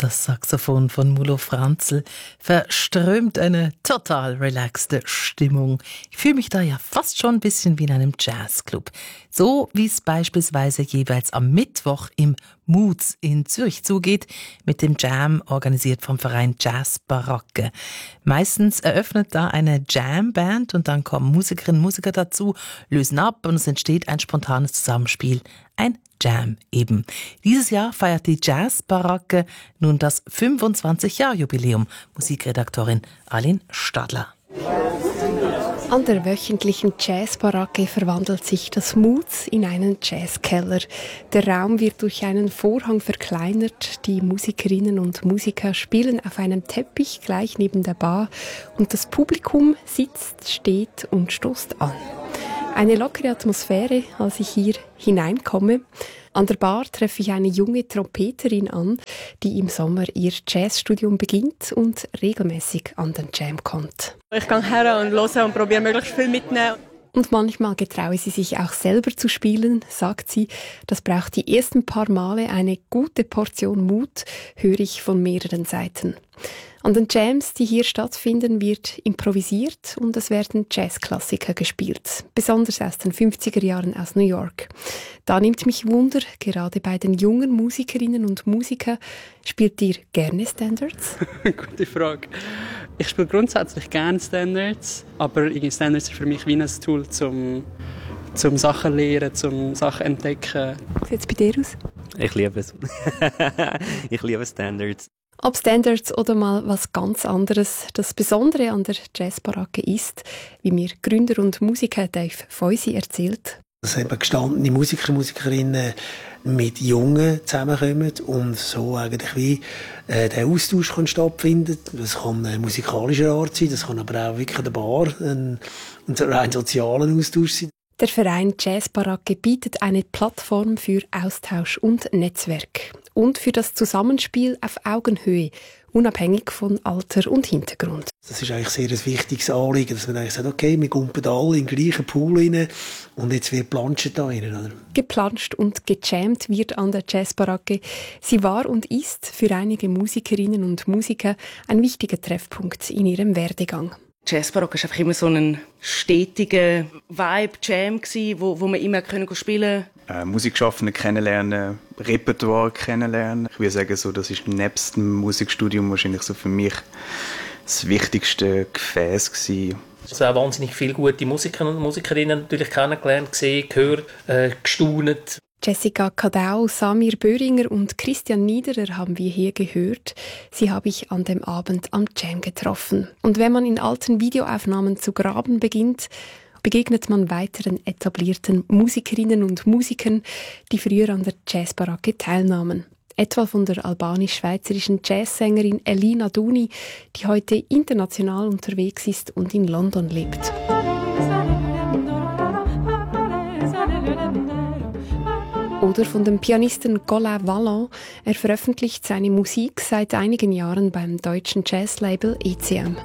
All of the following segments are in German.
Das Saxophon von Mulo Franzl verströmt eine total relaxte Stimmung. Ich fühle mich da ja fast schon ein bisschen wie in einem Jazzclub. So wie es beispielsweise jeweils am Mittwoch im Moods in Zürich zugeht, mit dem Jam, organisiert vom Verein Jazz Baracke. Meistens eröffnet da eine Jam-Band und dann kommen Musikerinnen und Musiker dazu, lösen ab und es entsteht ein spontanes Zusammenspiel, ein Jam eben. Dieses Jahr feiert die Jazz Baracke nun das 25-Jahr-Jubiläum. Musikredaktorin Aline Stadler. An der wöchentlichen Jazzbaracke verwandelt sich das Moods in einen Jazzkeller. Der Raum wird durch einen Vorhang verkleinert. Die Musikerinnen und Musiker spielen auf einem Teppich gleich neben der Bar und das Publikum sitzt, steht und stoßt an. Eine lockere Atmosphäre, als ich hier hineinkomme. An der Bar treffe ich eine junge Trompeterin an, die im Sommer ihr Jazzstudium beginnt und regelmäßig an den Jam kommt. Ich gehe her und höre und probiere möglichst viel mitzunehmen. Und manchmal getraue sie sich auch selber zu spielen, sagt sie. Das braucht die ersten paar Male eine gute Portion Mut, höre ich von mehreren Seiten. An den Jams, die hier stattfinden, wird improvisiert und es werden Jazzklassiker gespielt, besonders aus den 50er Jahren aus New York. Da nimmt mich Wunder, gerade bei den jungen Musikerinnen und Musikern, spielt ihr gerne Standards? Gute Frage. Ich spiele grundsätzlich gerne Standards, aber Standards ist für mich wie ein Tool, zum Sachen lernen, zum Sachen entdecken. Wie sieht es bei dir aus? Ich liebe es. Ich liebe Standards. Ob Standards oder mal was ganz anderes. Das Besondere an der Jazzbaracke ist, wie mir Gründer und Musiker Dave Feusi erzählt, dass eben gestandene Musiker und Musikerinnen mit Jungen zusammenkommen und so eigentlich wie der Austausch kann stattfinden. Das kann musikalischer Art sein, das kann aber auch wirklich an der Bar ein rein sozialer Austausch sein. Der Verein Jazzbaracke bietet eine Plattform für Austausch und Netzwerk und für das Zusammenspiel auf Augenhöhe, unabhängig von Alter und Hintergrund. Das ist eigentlich sehr ein wichtiges Anliegen, dass man eigentlich sagt, okay, wir kumpen alle in den gleichen Pool rein und jetzt wird planscht da rein. Oder? Geplanscht und gejammt wird an der Jazzbaracke. Sie war und ist für einige Musikerinnen und Musiker ein wichtiger Treffpunkt in ihrem Werdegang. Jazzbaracke war einfach immer so ein stetiger Vibe-Jam, wo wir immer spielen konnten. Musikschaffende kennenlernen, Repertoire kennenlernen. Ich würde sagen, so, das ist nebst dem Musikstudium wahrscheinlich so für mich das wichtigste Gefäß gewesen. Also auch wahnsinnig viele gute Musiker und Musikerinnen natürlich kennengelernt, gesehen, gehört, gestaunet. Jessica Kadau, Samir Böhringer und Christian Niederer haben wir hier gehört. Sie habe ich an dem Abend am Jam getroffen. Und wenn man in alten Videoaufnahmen zu graben beginnt, begegnet man weiteren etablierten Musikerinnen und Musikern, die früher an der Jazzbaracke teilnahmen. Etwa von der albanisch-schweizerischen Jazzsängerin Elina Duni, die heute international unterwegs ist und in London lebt. Oder von dem Pianisten Colin Wallon. Er veröffentlicht seine Musik seit einigen Jahren beim deutschen Jazzlabel ECM.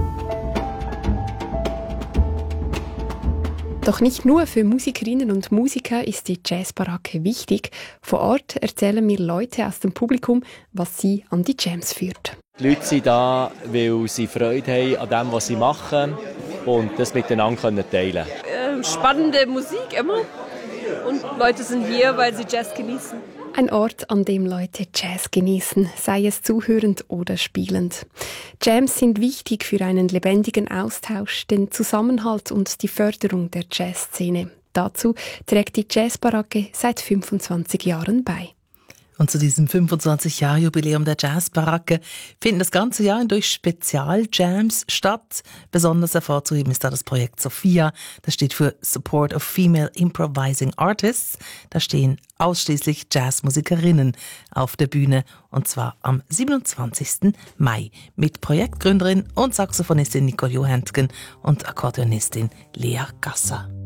Doch nicht nur für Musikerinnen und Musiker ist die Jazzbaracke wichtig. Vor Ort erzählen mir Leute aus dem Publikum, was sie an die Jams führt. Die Leute sind da, weil sie Freude haben an dem, was sie machen und das miteinander teilen können. Spannende Musik immer. Und Leute sind hier, weil sie Jazz genießen. Ein Ort, an dem Leute Jazz genießen, sei es zuhörend oder spielend. Jams sind wichtig für einen lebendigen Austausch, den Zusammenhalt und die Förderung der Jazzszene. Dazu trägt die Jazzbaracke seit 25 Jahren bei. Und zu diesem 25-Jahr-Jubiläum der Jazzbaracke finden das ganze Jahr hindurch Spezial-Jams statt. Besonders hervorzuheben ist da das Projekt Sophia. Das steht für Support of Female Improvising Artists. Da stehen ausschließlich Jazzmusikerinnen auf der Bühne. Und zwar am 27. Mai mit Projektgründerin und Saxophonistin Nicole Johantgen und Akkordeonistin Lea Gasser.